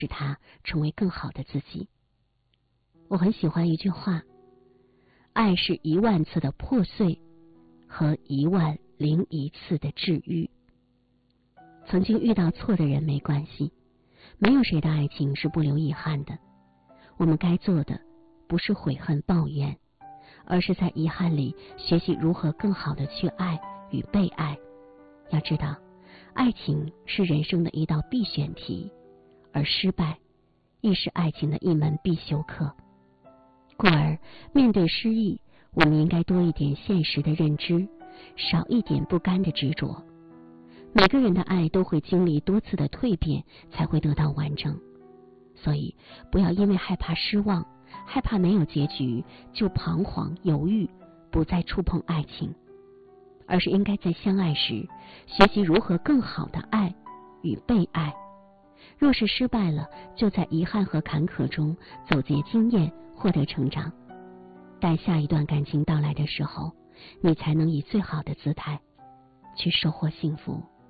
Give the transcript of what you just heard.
使他成为更好的自己。我很喜欢一句话，爱是10000次的破碎和10001次的治愈。曾经遇到错的人没关系，没有谁的爱情是不留遗憾的。我们该做的不是悔恨抱怨，而是在遗憾里学习如何更好的去爱与被爱。要知道，爱情是人生的一道必选题，而失败亦是爱情的一门必修课。故而面对失意，我们应该多一点现实的认知，少一点不甘的执着。每个人的爱都会经历多次的蜕变，才会得到完整。所以不要因为害怕失望，害怕没有结局，就彷徨犹豫，不再触碰爱情，而是应该在相爱时学习如何更好的爱与被爱。若是失败了，就在遗憾和坎坷中走结经验，获得成长。待下一段感情到来的时候，你才能以最好的姿态去收获幸福。